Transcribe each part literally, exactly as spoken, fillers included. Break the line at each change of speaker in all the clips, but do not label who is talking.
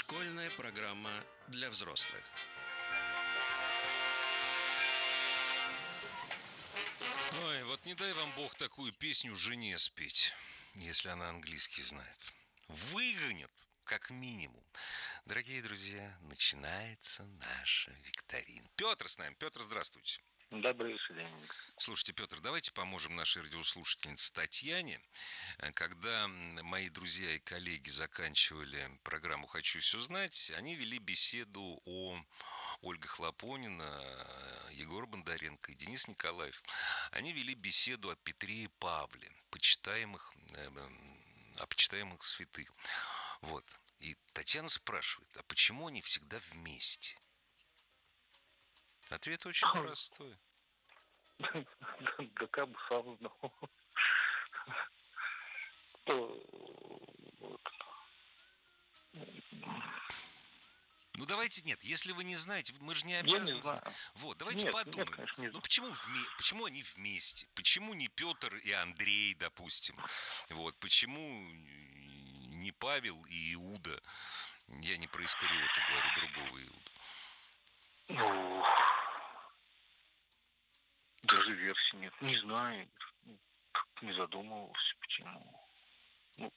Школьная программа для взрослых.
Ой, вот не дай вам Бог такую песню жене спеть, если она английский знает. Выгонят, как минимум. Дорогие друзья, начинается наша викторина. Петр с нами. Петр, здравствуйте.
Добрый день.
Слушайте, Петр, давайте поможем нашей радиослушательнице Татьяне. Когда мои друзья и коллеги заканчивали программу «Хочу все знать», они вели беседу о Ольге Хлопонина, Егор Бондаренко и Денис Николаев. Они вели беседу о Петре и Павле, почитаемых, о почитаемых святых. Вот. И Татьяна спрашивает, а почему они всегда вместе? Ответ очень простой.
Да как бы сам знал.
Ну давайте, нет, если вы не знаете, мы же не обязаны.
Я не знаю.
Вот, давайте
нет,
подумаем.
Нет, конечно, не
ну почему, вме... почему они вместе? Почему не Петр и Андрей, допустим? Вот, почему не Павел и Иуда? Я не про Искариота говорю, другого Иуда.
Ну, даже версии нет. Не знаю. Не задумывался, почему. Ну,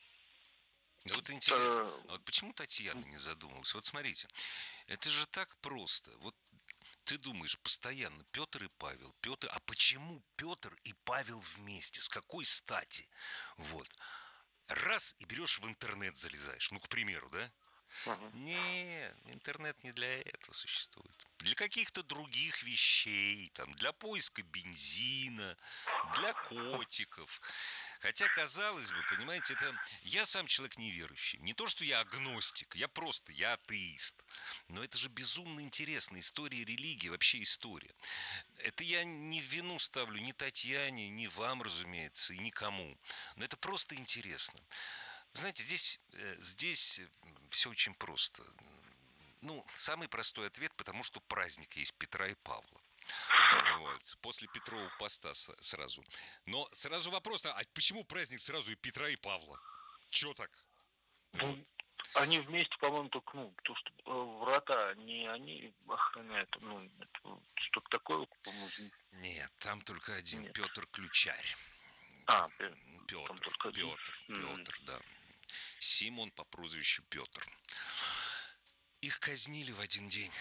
да вот интересно, а вот почему Татьяна не задумалась? Вот смотрите, это же так просто. Вот ты думаешь постоянно Петр и Павел, Петр, а почему Петр и Павел вместе? С какой стати? Вот. Раз и берешь в интернет залезаешь, ну, к примеру, да?
Ага.
Нет, интернет не для этого существует. Для каких-то других вещей, там, для поиска бензина, для котиков. Хотя, казалось бы, понимаете, это... Я сам человек неверующий. Не то, что я агностик, я просто, я атеист. Но это же безумно интересно. История религии, вообще история. Это я не в вину ставлю ни Татьяне, ни вам, разумеется, и никому. Но это просто интересно. Знаете, здесь, здесь все очень просто. Ну, самый простой ответ, потому что праздник есть Петра и Павла. Вот. После Петрового поста сразу. Но сразу вопрос, а почему праздник сразу и Петра, и Павла? Чё так?
Вот. Они вместе, по-моему, только, ну, то, что врата не они охраняют, ну, что-то такое, по-моему.
Нет, там только один.
Нет.
Петр Ключарь.
А,
Петр,
Петр,
Петр,
mm-hmm.
Петр, да. Симон по прозвищу Петр. Их казнили в один день.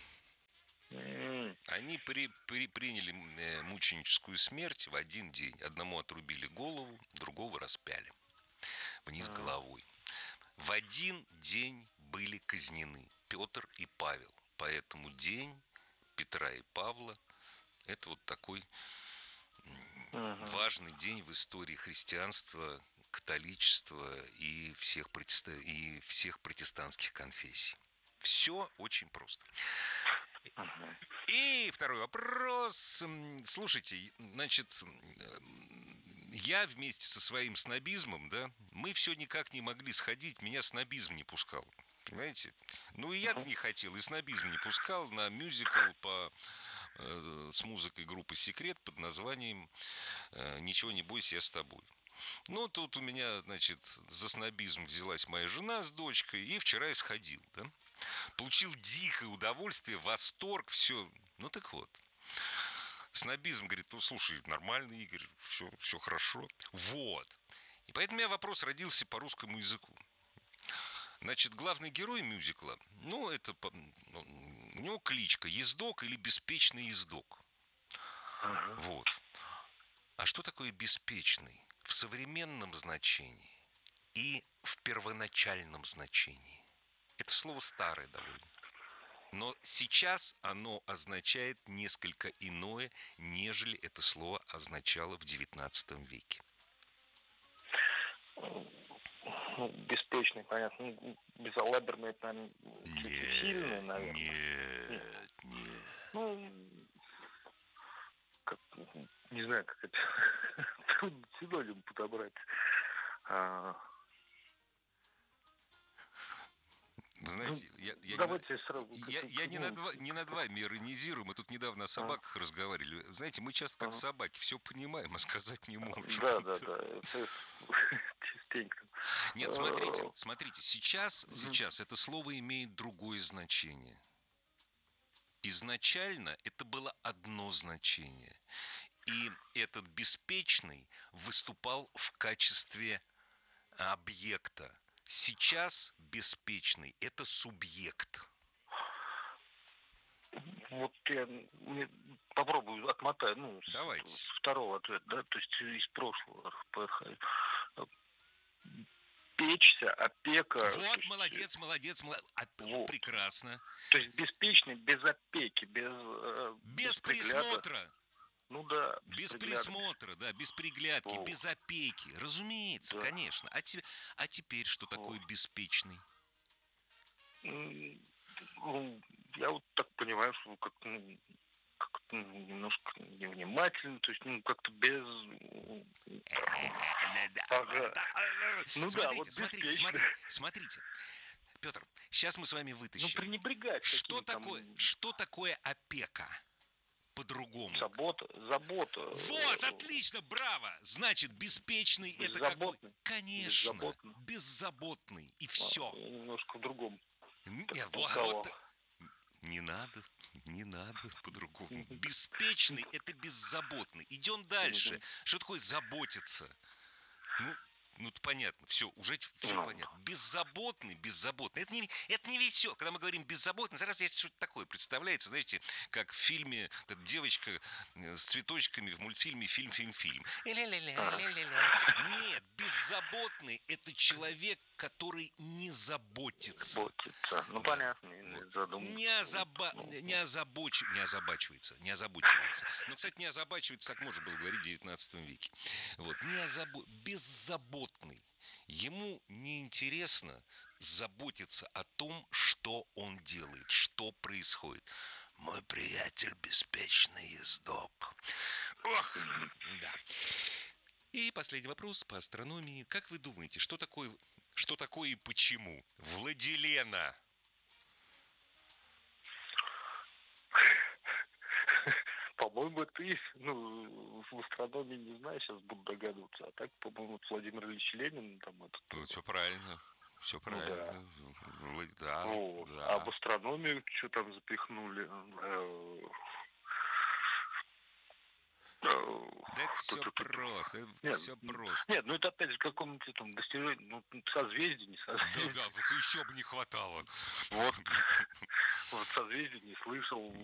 Mm-hmm.
Они при, при, приняли мученическую смерть в один день. Одному отрубили голову, другого распяли вниз mm-hmm. головой. В один день были казнены Петр и Павел. Поэтому день Петра и Павла – это вот такой mm-hmm. важный день в истории христианства, католичества и всех, протест... и всех протестантских конфессий. Все очень просто.
Uh-huh.
И второй вопрос. Слушайте, значит, я вместе со своим снобизмом, да, мы все никак не могли сходить, меня снобизм не пускал. Понимаете? Ну и я-то не хотел, и снобизм не пускал на мюзикл по, э, с музыкой группы «Секрет» под названием э, «Ничего не бойся, я с тобой». Ну, тут у меня, значит, за снобизм взялась моя жена с дочкой, и вчера я сходил, да. Получил дикое удовольствие, восторг, все. Ну, так вот. Снобизм говорит, ну, слушай, нормально, Игорь, все, все хорошо. Вот. И поэтому у меня вопрос родился по русскому языку. Значит, главный герой мюзикла, ну, это, ну, у него кличка Ездок или Беспечный Ездок.
Uh-huh.
Вот. А что такое беспечный в современном значении и в первоначальном значении? Это слово старое довольно. Но сейчас оно означает несколько иное, нежели это слово означало в девятнадцатом веке.
Ну, беспечный, понятно. Ну, безалаберный, это, наверное,
нет,
сильный, наверное.
Нет, нет, нет.
Ну, как, не знаю, как это трудно синоним подобрать. А...
Вы знаете,
ну,
я, я,
давайте
не,
сразу,
я,
как,
я
как,
не,
ну,
над, не над вами иронизирую, мы тут недавно о собаках а. разговаривали. Знаете, мы часто как а. собаки все понимаем, а сказать не можем.
Да, да, да, это ступенькам.
Нет, смотрите, смотрите, сейчас, сейчас это слово имеет другое значение. Изначально это было одно значение. И этот беспечный выступал в качестве объекта. Сейчас беспечный – это субъект.
Вот я мне попробую отмотать, ну, с,
Давайте.
с второго ответа, да, то есть из прошлого. Печься, опека.
Вот,
есть,
молодец, молодец, молодец.
Вот.
Прекрасно.
То есть беспечный, без опеки, без... Э,
без
без
присмотра.
Ну да.
Без, без присмотра, да, без приглядки, вот. Без опеки. Разумеется, да. Конечно. А, те, а теперь что такое вот. Беспечный?
Ну, я вот так понимаю, что как, ну, как ну, немножко невнимательно, то есть, ну, как-то без...
Ну да, вот смотрите, смотрите, смотрите. Петр, сейчас мы с вами вытащим.
Ну, пренебрегать.
Что такое, что такое опека? По-другому.
Забота, забота.
Вот, отлично, браво. Значит, беспечный это какой? Конечно, беззаботный. беззаботный. И все.
А, я немножко в другом.
Нет, вот, вот. Не надо, не надо по-другому. Беспечный это беззаботный. Идем дальше. Что такое заботиться? Ну, ну, понятно, все, уже все ну. понятно. Беззаботный, беззаботный. Это не, это не весело. Когда мы говорим беззаботный, сразу есть что-то такое. Представляется, знаете, как в фильме девочка с цветочками в мультфильме «Фильм, фильм, фильм». Нет, беззаботный – это человек, который не заботится.
Заботится. Ну,
да.
понятно.
Вот. Не, озаба... не, озабоч... не озабачивается. Не озабочивается. Но, кстати, не озабачивается, так можно было говорить в девятнадцатом веке. Вот. Не озабо... Беззаботный. Ему неинтересно заботиться о том, что он делает, что происходит. Мой приятель беспечный ездок. Ох, да. И последний вопрос по астрономии. Как вы думаете, что такое, что такое и почему? Владилена.
По-моему, ты, ну, в астрономии не знаю, сейчас буду догадываться. А так, по-моему, Владимир Ильич Ленин там это.
Ну, все правильно. Все правильно.
Ну, да.
Да,
вот.
да.
А в астрономию что там запихнули?
Да это все просто, это
нет,
все просто.
Нет, ну это опять же какому-то там достижению, ну, созвездие, не созвездие.
Да, да, еще бы не хватало.
Вот, вот созвездие не слышал.